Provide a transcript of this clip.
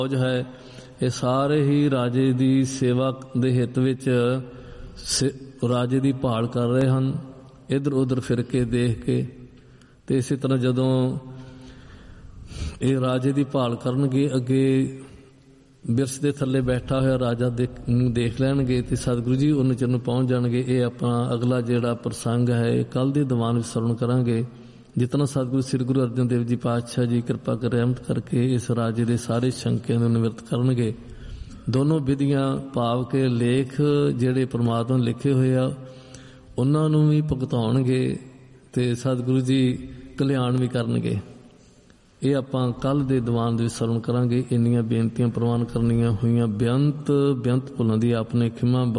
ਫੌਜ ਹੈ, ਇਹ ਸਾਰੇ ਹੀ ਰਾਜੇ ਦੀ ਸੇਵਾ ਦੇ ਹਿੱਤ ਵਿੱਚ ਰਾਜੇ ਦੀ ਭਾਲ ਕਰ ਰਹੇ ਹਨ, ਇੱਧਰ ਉੱਧਰ ਫਿਰ ਕੇ ਦੇਖ ਕੇ। ਤੇ ਇਸੇ ਤਰ੍ਹਾਂ ਜਦੋਂ ਇਹ ਰਾਜੇ ਦੀ ਭਾਲ ਕਰਨਗੇ, ਅੱਗੇ ਬਿਰਛ ਦੇ ਥੱਲੇ ਬੈਠਾ ਹੋਇਆ ਰਾਜਾ ਨੂੰ ਦੇਖ ਲੈਣਗੇ ਤੇ ਸਤਿਗੁਰੂ ਜੀ ਉਹਨਾਂ ਚਿਰ ਨੂੰ ਪਹੁੰਚ ਜਾਣਗੇ। ਇਹ ਆਪਾਂ ਅਗਲਾ ਜਿਹੜਾ ਪ੍ਰਸੰਗ ਹੈ ਕੱਲ੍ਹ ਦੇ ਦੀਵਾਨ ਵਿੱਚ ਸਰਵਣ ਕਰਾਂਗੇ। ਜਿਤਨਾ ਸਤਿਗੁਰੂ ਸ੍ਰੀ ਗੁਰੂ ਅਰਜਨ ਦੇਵ ਜੀ ਪਾਤਸ਼ਾਹ ਜੀ ਕਿਰਪਾ ਕਰ ਰਹਿਮਤ ਕਰਕੇ ਇਸ ਰਾਜੇ ਦੇ ਸਾਰੇ ਸ਼ੰਕਿਆਂ ਨੂੰ ਨਿਵਰਤ ਕਰਨਗੇ। ਦੋਨੋਂ ਵਿਧੀਆਂ ਭਾਵ ਕੇ ਲੇਖ ਜਿਹੜੇ ਪ੍ਰਮਾਤਮਾ ਨੇ ਲਿਖੇ ਹੋਏ ਆ ਉਹਨਾਂ ਨੂੰ ਵੀ ਭੁਗਤਾਉਣਗੇ ਤੇ ਸਤਿਗੁਰੂ ਜੀ ਕਲਿਆਣ ਵੀ ਕਰਨਗੇ। ਇਹ ਆਪਾਂ ਕੱਲ੍ਹ ਦੇ ਦੀਵਾਨ ਦੇ ਵਿੱਚ ਸਰਵਣ ਕਰਾਂਗੇ। ਇੰਨੀਆਂ ਬੇਨਤੀਆਂ ਪ੍ਰਵਾਨ ਕਰਨੀਆਂ ਹੋਈਆਂ। ਬੇਅੰਤ ਭੁੱਲਾਂ ਦੀ ਆਪਣੇ ਖਿਮਾ